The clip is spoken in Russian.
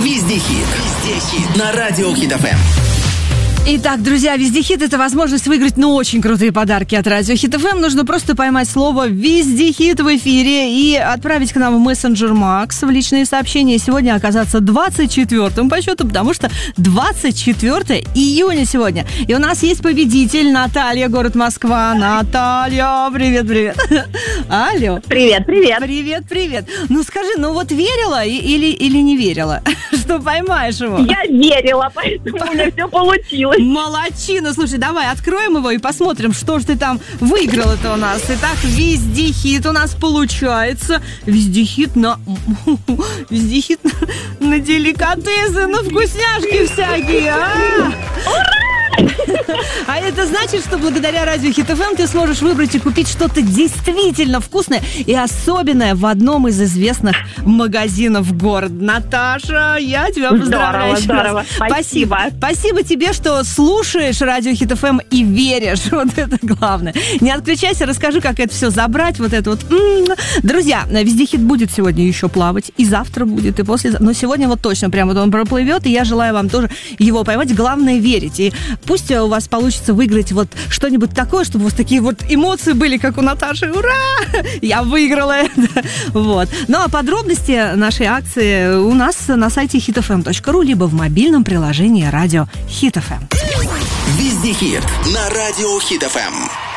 Везде хит. На радио Хит ФМ. Итак, друзья, Везде хит — это возможность выиграть, очень крутые подарки от радио Хит ФМ. Нужно просто поймать слово «Везде хит» в эфире и отправить к нам в мессенджер Макс в личные сообщения. Сегодня оказаться 24-м по счету, потому что 24 июня сегодня. И у нас есть победитель Наталья, город Москва. Наталья, привет-привет. Алло. Привет. Ну скажи, верила или не верила, что поймаешь его? Я верила, поэтому у меня все получилось. Молодчина. Слушай, давай откроем его и посмотрим, что же ты там выиграла-то у нас. Итак, Везде хит у нас получается. Везде хит на деликатесы, на вкусняшки всякие. А это значит, что благодаря радио Хит ФМ ты сможешь выбрать и купить что-то действительно вкусное и особенное в одном из известных магазинов города. Наташа, я тебя поздравляю. Здорово. Спасибо тебе, что слушаешь радио Хит ФМ и веришь. Вот это главное. Не отключайся, расскажи, как это все забрать. Вот это вот. Друзья, Везде хит будет сегодня еще плавать. И завтра будет, и послезавтра. Но сегодня вот точно прям вот он проплывет. И я желаю вам тоже его поймать. Главное верить. И пусть у вас получится выиграть вот что-нибудь такое, чтобы у вас такие вот эмоции были, как у Наташи. Ура! Я выиграла это. Вот. Ну, а подробности нашей акции у нас на сайте hitfm.ru, либо в мобильном приложении радио Хит ФМ. Везде хит на радио Хит ФМ.